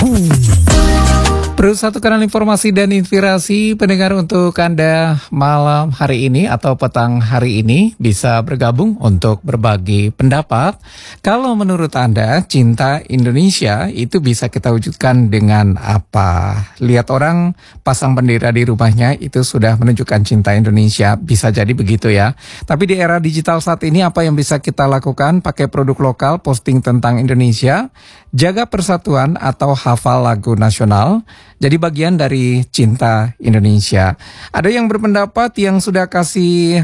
Perlu satu kanal informasi dan inspirasi pendengar untuk Anda malam hari ini atau petang hari ini bisa bergabung untuk berbagi pendapat. Kalau menurut Anda cinta Indonesia itu bisa kita wujudkan dengan apa? Lihat orang pasang bendera di rumahnya itu sudah menunjukkan cinta Indonesia, bisa jadi begitu ya. Tapi di era digital saat ini apa yang bisa kita lakukan? Pakai produk lokal, posting tentang Indonesia, jaga persatuan atau hafal lagu nasional. Jadi bagian dari cinta Indonesia. Ada yang berpendapat yang sudah kasih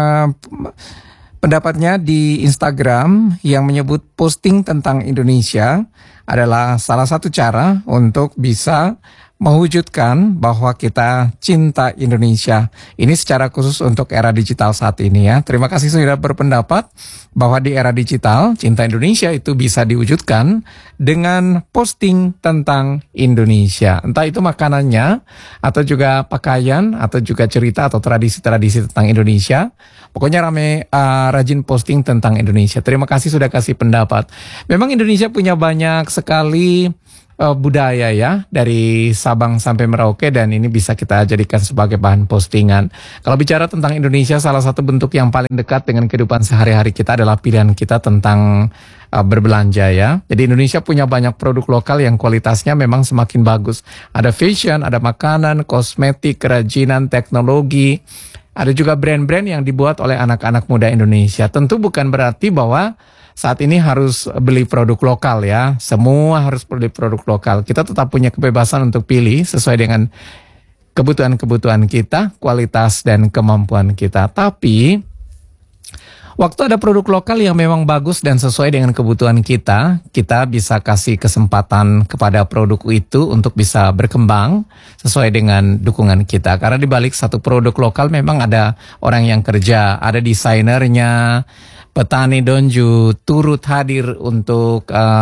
pendapatnya di Instagram yang menyebut posting tentang Indonesia adalah salah satu cara untuk bisa mewujudkan bahwa kita cinta Indonesia. Ini secara khusus untuk era digital saat ini ya. Terima kasih sudah berpendapat bahwa di era digital cinta Indonesia itu bisa diwujudkan dengan posting tentang Indonesia. Entah itu makanannya atau juga pakaian atau juga cerita atau tradisi-tradisi tentang Indonesia. Pokoknya rajin posting tentang Indonesia. Terima kasih sudah kasih pendapat. Memang Indonesia punya banyak sekali budaya ya, dari Sabang sampai Merauke, dan ini bisa kita jadikan sebagai bahan postingan. Kalau bicara tentang Indonesia, salah satu bentuk yang paling dekat dengan kehidupan sehari-hari kita adalah pilihan kita tentang berbelanja ya. Jadi Indonesia punya banyak produk lokal yang kualitasnya memang semakin bagus. Ada fashion, ada makanan, kosmetik, kerajinan, teknologi. Ada juga brand-brand yang dibuat oleh anak-anak muda Indonesia. Tentu bukan berarti bahwa saat ini harus beli produk lokal ya. Semua harus beli produk lokal. Kita tetap punya kebebasan untuk pilih sesuai dengan kebutuhan-kebutuhan kita, kualitas dan kemampuan kita. Tapi waktu ada produk lokal yang memang bagus dan sesuai dengan kebutuhan kita bisa kasih kesempatan kepada produk itu untuk bisa berkembang sesuai dengan dukungan kita. Karena di balik satu produk lokal memang ada orang yang kerja, ada desainernya, petani donju turut hadir untuk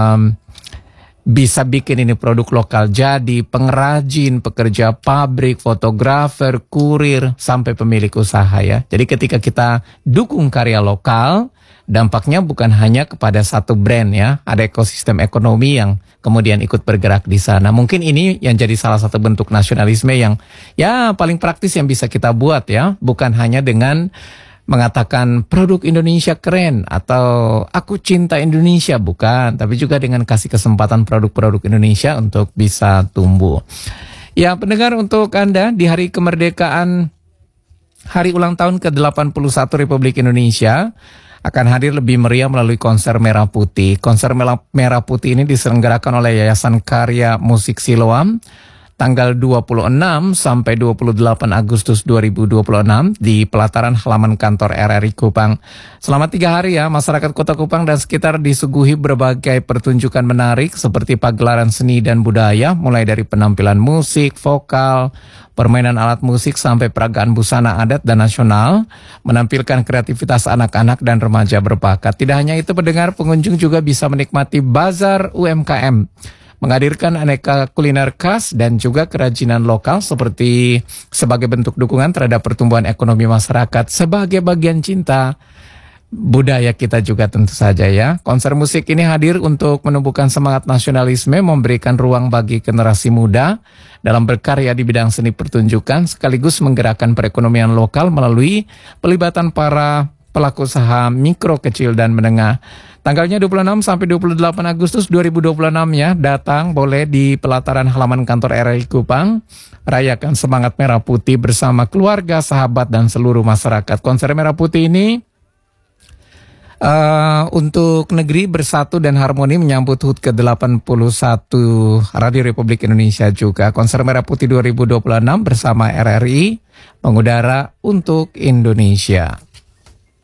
bisa bikin ini produk lokal jadi, pengrajin, pekerja pabrik, fotografer, kurir, sampai pemilik usaha ya. Jadi ketika kita dukung karya lokal, dampaknya bukan hanya kepada satu brand ya, ada ekosistem ekonomi yang kemudian ikut bergerak di sana. Mungkin ini yang jadi salah satu bentuk nasionalisme yang ya paling praktis yang bisa kita buat ya, bukan hanya dengan mengatakan produk Indonesia keren atau aku cinta Indonesia, bukan, tapi juga dengan kasih kesempatan produk-produk Indonesia untuk bisa tumbuh. Ya, pendengar, untuk Anda di hari kemerdekaan, hari ulang tahun ke-81 Republik Indonesia akan hadir lebih meriah melalui konser Merah Putih. Konser Merah Putih ini diselenggarakan oleh Yayasan Karya Musik Siloam tanggal 26 sampai 28 Agustus 2026 di pelataran halaman kantor RRI Kupang. Selama 3 hari ya, masyarakat Kota Kupang dan sekitar disuguhi berbagai pertunjukan menarik seperti pagelaran seni dan budaya, mulai dari penampilan musik, vokal, permainan alat musik sampai peragaan busana adat dan nasional, menampilkan kreativitas anak-anak dan remaja berbakat. Tidak hanya itu, pendengar, pengunjung juga bisa menikmati bazar UMKM, menghadirkan aneka kuliner khas dan juga kerajinan lokal seperti sebagai bentuk dukungan terhadap pertumbuhan ekonomi masyarakat sebagai bagian cinta budaya kita juga tentu saja ya. Konser musik ini hadir untuk menumbuhkan semangat nasionalisme, memberikan ruang bagi generasi muda dalam berkarya di bidang seni pertunjukan, sekaligus menggerakkan perekonomian lokal melalui pelibatan para pelaku usaha mikro, kecil, dan menengah. Tanggalnya 26 sampai 28 Agustus 2026 ya. Datang boleh di pelataran halaman kantor RRI Kupang. Rayakan semangat Merah Putih bersama keluarga, sahabat, dan seluruh masyarakat. Konser Merah Putih ini untuk negeri bersatu dan harmoni menyambut HUT ke-81 Radio Republik Indonesia juga. Konser Merah Putih 2026 bersama RRI mengudara untuk Indonesia.